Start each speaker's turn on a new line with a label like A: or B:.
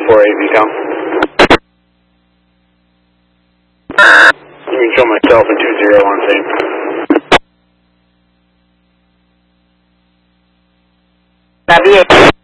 A: VCOM. You can show myself in 2-0 on scene.
B: Copy.